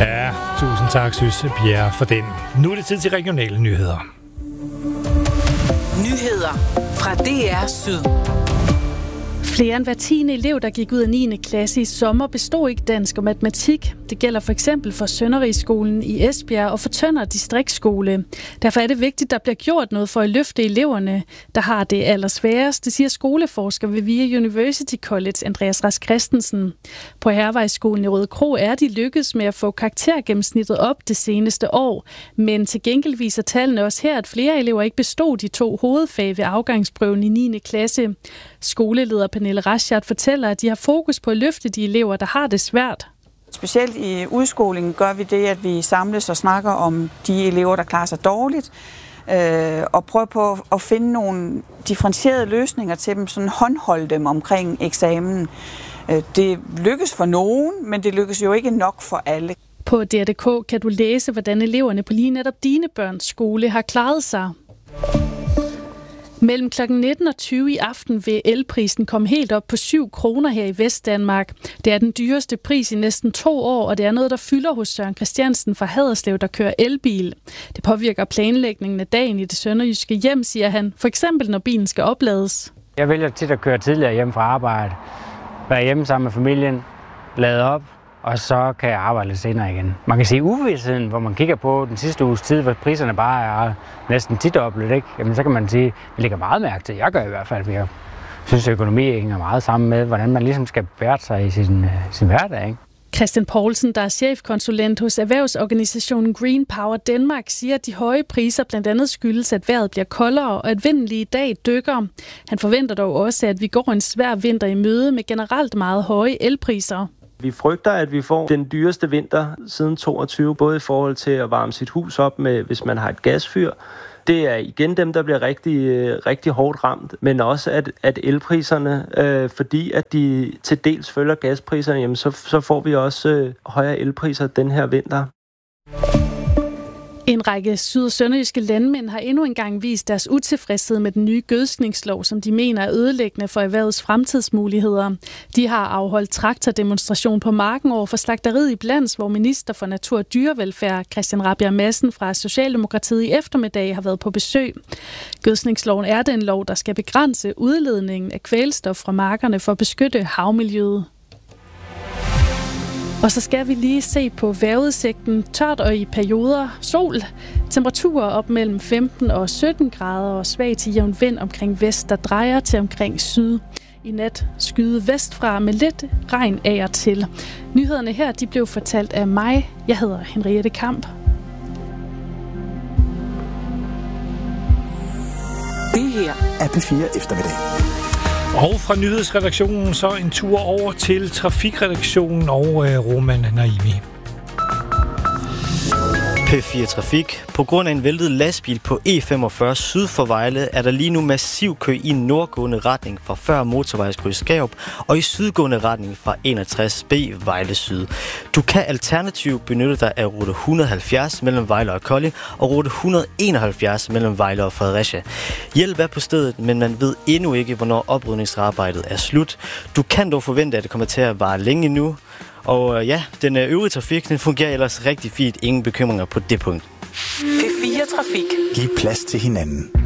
Ja, tusind tak, Søs Pierre, for den. Nu er det tid til regionale nyheder. Nyheder fra DR Syd. Flere end hver 10. elev, der gik ud af 9. klasse i sommer, bestod ikke dansk og matematik. Det gælder for eksempel for Sønderrigsskolen i Esbjerg og for Tønder Distriktsskole. Derfor er det vigtigt, at der bliver gjort noget for at løfte eleverne, der har det allersværest, det siger skoleforsker ved VIA University College, Andreas Rask Christensen. På Hærvejsskolen i Rødekro er de lykkedes med at få karaktergennemsnittet op det seneste år. Men til gengæld viser tallene også her, at flere elever ikke bestod de 2 hovedfag ved afgangsprøven i 9. klasse. Skoleleder Pernille Raschardt fortæller, at de har fokus på at løfte de elever, der har det svært. Specielt i udskolingen gør vi det, at vi samles og snakker om de elever, der klarer sig dårligt, og prøver på at finde nogle differentierede løsninger til dem, sådan håndholde dem omkring eksamen. Det lykkes for nogen, men det lykkes jo ikke nok for alle. På DR.dk kan du læse, hvordan eleverne på lige netop dine børns skole har klaret sig. Mellem kl. 19 og 20 i aften vil elprisen komme helt op på 7 kroner her i Vestdanmark. Det er den dyreste pris i næsten 2 år, og det er noget, der fylder hos Søren Christiansen fra Haderslev, der kører elbil. Det påvirker planlægningen af dagen i det sønderjyske hjem, siger han, for eksempel når bilen skal oplades. Jeg vælger tit at køre tidligere hjem fra arbejde, være hjemme sammen med familien, lade op, og så kan jeg arbejde lidt senere igen. Man kan se uvidsheden, hvor man kigger på den sidste uges tid, hvor priserne bare er næsten tidoblet, ikke? Jamen, så kan man sige, at vi lægger meget mærke til. Jeg gør i hvert fald, at jeg synes, at økonomi hænger meget sammen med, hvordan man ligesom skal bære sig i sin hverdag, ikke? Christian Poulsen, der er chefkonsulent hos erhvervsorganisationen Green Power Denmark, siger, at de høje priser blandt andet skyldes, at vejret bliver koldere og at vinden lige i dag dykker. Han forventer dog også, at vi går en svær vinter i møde med generelt meget høje elpriser. Vi frygter, at vi får den dyreste vinter siden 22, både i forhold til at varme sit hus op med, hvis man har et gasfyr. Det er igen dem, der bliver rigtig hårdt ramt, men også at elpriserne, fordi at de til dels følger gaspriserne, jamen så får vi også højere elpriser den her vinter. En række syd- og sønderjyske landmænd har endnu engang vist deres utilfredshed med den nye gødskningslov, som de mener er ødelæggende for erhvervets fremtidsmuligheder. De har afholdt traktordemonstration på marken over for slagteriet i Blans, hvor minister for natur og dyrevelfærd Christian Rabjerg Madsen fra Socialdemokratiet i eftermiddag har været på besøg. Gødskningsloven er den lov, der skal begrænse udledningen af kvælstof fra markerne for at beskytte havmiljøet. Og så skal vi lige se på vejrudsigten. Tørt og i perioder sol. Temperaturer op mellem 15 og 17 grader og svag til jævn vind omkring vest, der drejer til omkring syd. I nat skyde vestfra med lidt regn af og til. Nyhederne her de blev fortalt af mig. Jeg hedder Henriette Kamp. Det her er P4 Eftermiddag. Og fra nyhedsredaktionen så en tur over til trafikredaktionen og Roman Naimi. P4 Trafik. På grund af en væltet lastbil på E45 syd for Vejle er der lige nu massiv kø i nordgående retning fra før motorvejskryds Skærup og i sydgående retning fra 61B Vejle Syd. Du kan alternativt benytte dig af rute 170 mellem Vejle og Kolding og rute 171 mellem Vejle og Fredericia. Hjælp er på stedet, men man ved endnu ikke, hvornår oprydningsarbejdet er slut. Du kan dog forvente, at det kommer til at vare længe nu. Og ja, den øvrige trafik, den fungerer ellers rigtig fint. Ingen bekymringer på det punkt. P4 Trafik. Giv plads til hinanden.